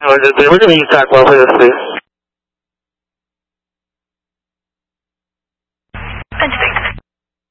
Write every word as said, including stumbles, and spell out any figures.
We're going to use TAC one for this, please.